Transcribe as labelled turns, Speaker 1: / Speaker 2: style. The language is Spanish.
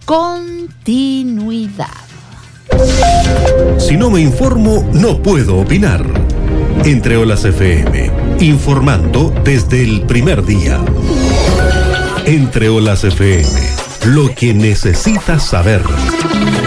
Speaker 1: continuidad.
Speaker 2: Si no me informo, no puedo opinar. Entre Olas FM, informando desde el primer día. Entre Olas FM, lo que necesitas saber.